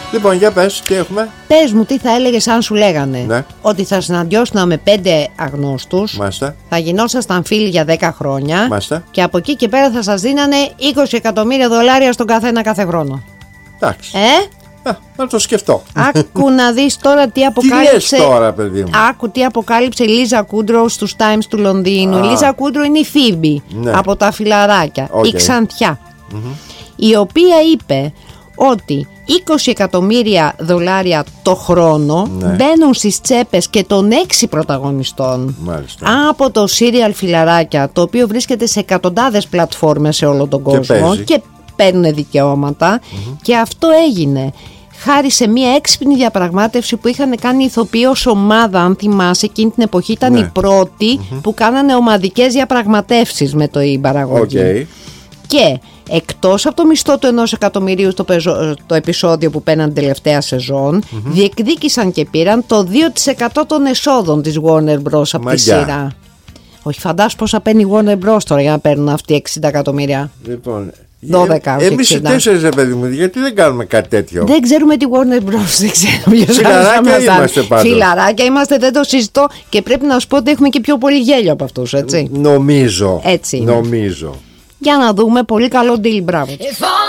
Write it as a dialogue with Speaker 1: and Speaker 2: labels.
Speaker 1: Λοιπόν, για πες, τι έχουμε.
Speaker 2: Πες μου, τι θα έλεγες αν σου λέγανε
Speaker 1: Ναι.
Speaker 2: ότι θα συναντιώσουν με 5 αγνώστους,
Speaker 1: Μάλιστα.
Speaker 2: θα γινόσασταν φίλοι για 10 χρόνια
Speaker 1: Μάλιστα.
Speaker 2: και από εκεί και πέρα θα σας δίνανε 20 εκατομμύρια δολάρια στον καθένα κάθε χρόνο.
Speaker 1: Εντάξει. Να το σκεφτώ.
Speaker 2: Άκου να δεις τώρα τι
Speaker 1: Τι
Speaker 2: αποκάλυψε.
Speaker 1: λες τώρα, παιδί μου.
Speaker 2: Άκου τι αποκάλυψε η Λίζα Κούντρο στους Times του Λονδίνου. Η Λίζα Κούντρο είναι η Φίμπη,
Speaker 1: Ναι.
Speaker 2: από τα Φιλαράκια,
Speaker 1: Οκ.
Speaker 2: η Ξανθιά, η οποία είπε ότι 20 εκατομμύρια δολάρια το χρόνο
Speaker 1: Ναι.
Speaker 2: μπαίνουν στις τσέπες και των 6 πρωταγωνιστών
Speaker 1: Μάλιστα.
Speaker 2: από το serial Φιλαράκια, το οποίο βρίσκεται σε εκατοντάδες πλατφόρμες σε όλο τον κόσμο
Speaker 1: παίζει.
Speaker 2: και παίρνουν δικαιώματα. Και αυτό έγινε χάρη σε μια έξυπνη διαπραγμάτευση που είχαν κάνει οι ηθοποιοί ως ομάδα. Αν θυμάσαι, εκείνη την εποχή ήταν
Speaker 1: Ναι.
Speaker 2: οι πρώτοι που κάνανε ομαδικές διαπραγματεύσεις με την παραγωγή.
Speaker 1: Οκ.
Speaker 2: Και εκτός από το μισθό του 1 εκατομμυρίου το επεισόδιο που πέραν την τελευταία σεζόν, διεκδίκησαν και πήραν το 2% των εσόδων της Warner Bros. Από τη
Speaker 1: Μαγιά.
Speaker 2: σειρά. Όχι, φαντάσου πόσα παίρνει η Warner Bros. Τώρα για να παίρνουν αυτοί 60 εκατομμύρια.
Speaker 1: Λοιπόν,
Speaker 2: 12, όχι
Speaker 1: εμείς οι
Speaker 2: 60.
Speaker 1: 4, ρε παιδί μου, γιατί δεν κάνουμε κάτι τέτοιο.
Speaker 2: Δεν ξέρουμε τη Warner Bros. Δεν ξέρουμε.
Speaker 1: Φιλαράκια είμαστε πάντως.
Speaker 2: Φιλαράκια είμαστε, δεν το συζητώ. Και πρέπει να σου πω ότι έχουμε και πιο πολύ γέλιο από αυτούς, έτσι.
Speaker 1: Νομίζω.
Speaker 2: Έτσι είναι.
Speaker 1: Νομίζω.
Speaker 2: Για να δούμε, πολύ καλό deal, μπράβο.
Speaker 3: If all